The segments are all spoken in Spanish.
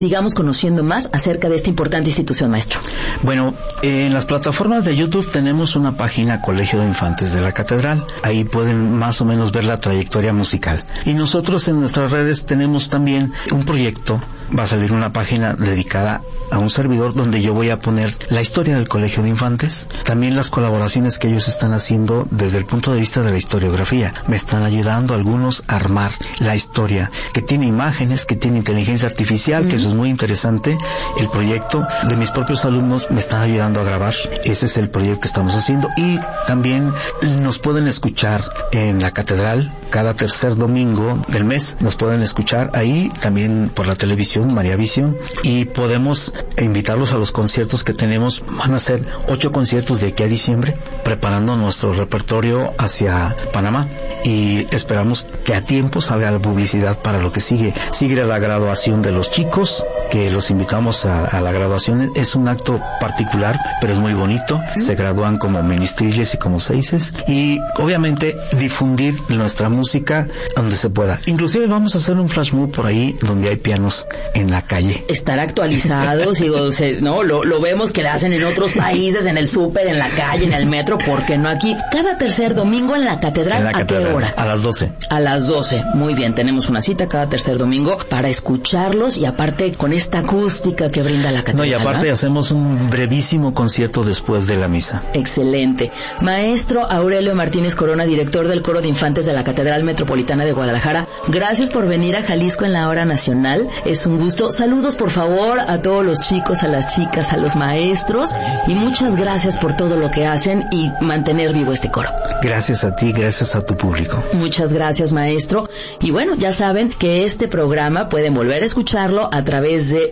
sigamos conociendo más acerca de esta importante institución, maestro? Bueno, en las plataformas de YouTube tenemos una página Colegio de Infantes de la Catedral. Ahí pueden más o menos ver la trayectoria musical. Y nosotros en nuestras redes tenemos también un proyecto. Va a salir una página dedicada a un servidor donde yo voy a poner la historia del Colegio de Infantes, también las colaboraciones que ellos están haciendo desde el punto de vista de la historiografía. Me están ayudando algunos a armar la historia, que tiene imágenes, que tiene inteligencia artificial, que eso es muy interesante. El proyecto de mis propios alumnos me están ayudando a grabar. Ese es el proyecto que estamos haciendo. Y también nos pueden escuchar en la Catedral cada tercer domingo del mes. Nos pueden escuchar ahí, también por la televisión, María Visión, y podemos invitarlos a los conciertos que tenemos. Van a ser 8 conciertos de aquí a diciembre, preparando nuestro repertorio hacia Panamá, y esperamos que a tiempo salga la publicidad para lo que sigue. Sigue la graduación de los chicos, que los invitamos a la graduación. Es un acto particular, pero es muy bonito. Se gradúan como ministriles y como seises, y obviamente difundir nuestra música donde se pueda. Inclusive vamos a hacer un flash mob por ahí donde hay pianos en la calle. Estar actualizados, ¿no? Lo vemos que le hacen en otros países, en el súper, en la calle, en el metro, ¿por qué no aquí? Cada tercer domingo en la Catedral, ¿a qué hora? A las 12. A las 12, muy bien, tenemos una cita cada tercer domingo para escucharlos, y aparte con esta acústica que brinda la Catedral. No, y aparte hacemos un brevísimo concierto después de la misa. Excelente. Maestro Aurelio Martínez Corona, director del Coro de Infantes de la Catedral Metropolitana de Guadalajara, gracias por venir a Jalisco en la Hora Nacional. Es un gusto. Saludos, por favor, a todos los chicos, a las chicas, a los maestros, y muchas gracias por todo lo que hacen y mantener vivo este coro. Gracias a ti, gracias a tu público. Muchas gracias, maestro. Y bueno, ya saben que este programa pueden volver a escucharlo a través de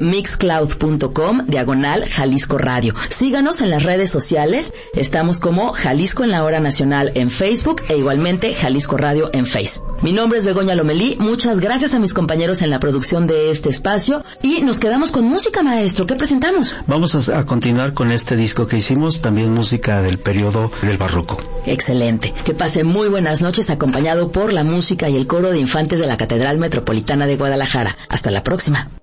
mixcloud.com/Jalisco Radio. Síganos en las redes sociales. Estamos como Jalisco en la Hora Nacional en Facebook, e igualmente Jalisco Radio en Face. Mi nombre es Begoña Lomelí. Muchas gracias a mis compañeros en la producción de este espacio, y nos quedamos con música, maestro. ¿Qué presentamos? Vamos a continuar con este disco que hicimos, también música del periodo del barroco. Excelente. Que pase muy buenas noches, acompañado por la música y el Coro de Infantes de la Catedral Metropolitana de Guadalajara. Hasta la próxima.